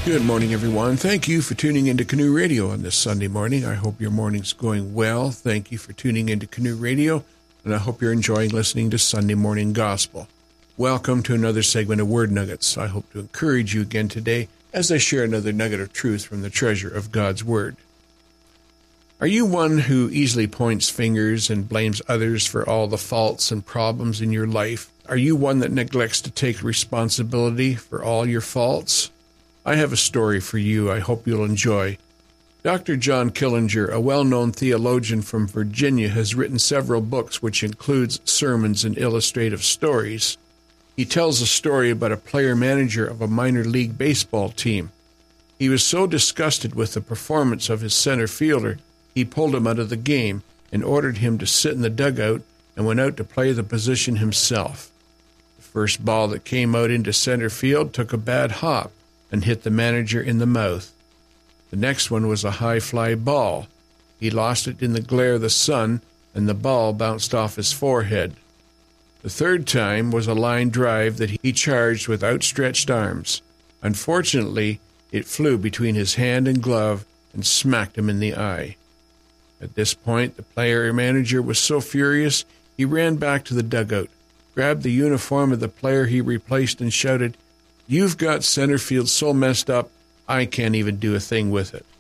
Good morning, everyone. Thank you for tuning into Canoe Radio on this Sunday morning. I hope your morning's going well. Thank you for tuning into Canoe Radio, and I hope you're enjoying listening to Sunday Morning Gospel. Welcome to another segment of Word Nuggets. I hope to encourage you again today as I share another nugget of truth from the treasure of God's Word. Are you one who easily points fingers and blames others for all the faults and problems in your life? Are you one that neglects to take responsibility for all your faults? I have a story for you I hope you'll enjoy. Dr. John Killinger, a well-known theologian from Virginia, has written several books which includes sermons and illustrative stories. He tells a story about a player-manager of a minor league baseball team. He was so disgusted with the performance of his center fielder, he pulled him out of the game and ordered him to sit in the dugout and went out to play the position himself. The first ball that came out into center field took a bad hop and hit the manager in the mouth. The next one was a high fly ball. He lost it in the glare of the sun, and the ball bounced off his forehead. The third time was a line drive that he charged with outstretched arms. Unfortunately, it flew between his hand and glove and smacked him in the eye. At this point, the player-manager was so furious, he ran back to the dugout, grabbed the uniform of the player he replaced, and shouted, "You've got center field so messed up, I can't even do a thing with it."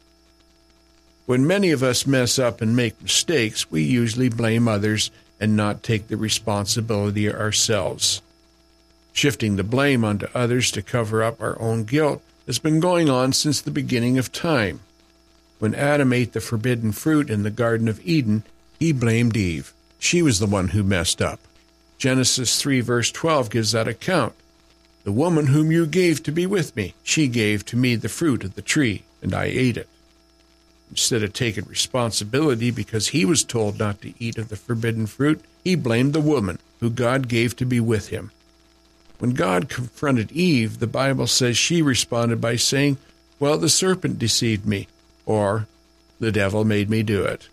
When many of us mess up and make mistakes, we usually blame others and not take the responsibility ourselves. Shifting the blame onto others to cover up our own guilt has been going on since the beginning of time. When Adam ate the forbidden fruit in the Garden of Eden, he blamed Eve. She was the one who messed up. Genesis 3 verse 12 gives that account. "The woman whom you gave to be with me, she gave to me the fruit of the tree, and I ate it." Instead of taking responsibility because he was told not to eat of the forbidden fruit, he blamed the woman who God gave to be with him. When God confronted Eve, the Bible says she responded by saying, "Well, the serpent deceived me," or "the devil made me do it."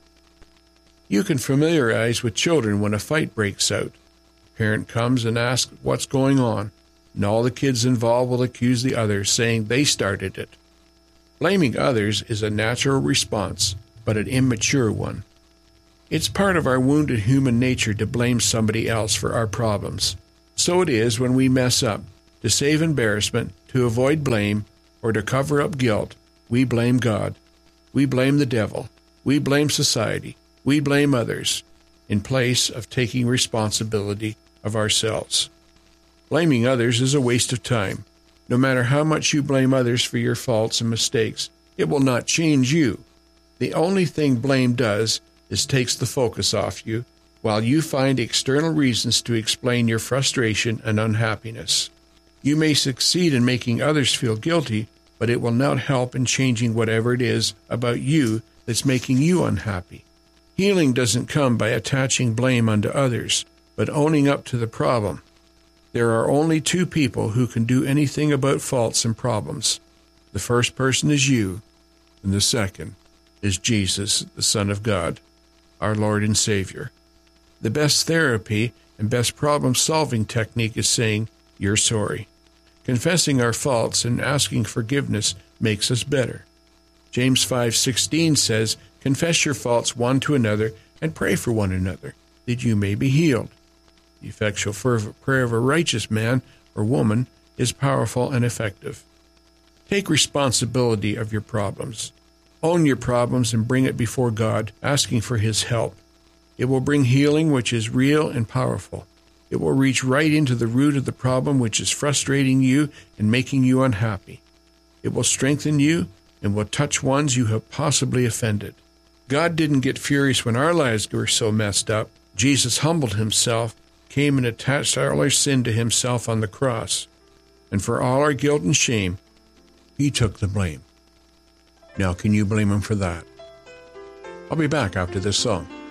You can familiarize with children when a fight breaks out. A parent comes and asks what's going on, and all the kids involved will accuse the others, saying they started it. Blaming others is a natural response, but an immature one. It's part of our wounded human nature to blame somebody else for our problems. So it is when we mess up. To save embarrassment, to avoid blame, or to cover up guilt, we blame God. We blame the devil. We blame society. We blame others, in place of taking responsibility of ourselves. Blaming others is a waste of time. No matter how much you blame others for your faults and mistakes, it will not change you. The only thing blame does is takes the focus off you, while you find external reasons to explain your frustration and unhappiness. You may succeed in making others feel guilty, but it will not help in changing whatever it is about you that's making you unhappy. Healing doesn't come by attaching blame unto others, but owning up to the problem. There are only two people who can do anything about faults and problems. The first person is you, and the second is Jesus, the Son of God, our Lord and Savior. The best therapy and best problem-solving technique is saying, "You're sorry." Confessing our faults and asking forgiveness makes us better. James 5:16 says, "Confess your faults one to another and pray for one another, that you may be healed." The effectual fervent prayer of a righteous man or woman is powerful and effective. Take responsibility of your problems. Own your problems and bring it before God, asking for His help. It will bring healing which is real and powerful. It will reach right into the root of the problem which is frustrating you and making you unhappy. It will strengthen you and will touch ones you have possibly offended. God didn't get furious when our lives were so messed up. Jesus humbled Himself, came and attached all our sin to Himself on the cross. And for all our guilt and shame, He took the blame. Now can you blame Him for that? I'll be back after this song.